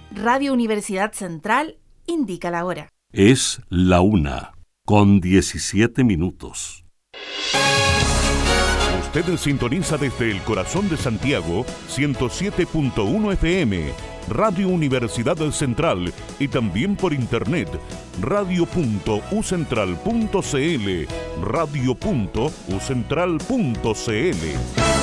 Radio Universidad Central indica la hora. Es la 1:17. Usted sintoniza desde el corazón de Santiago 107.1 FM, Radio Universidad Central, y también por internet radio.ucentral.cl, radio.ucentral.cl.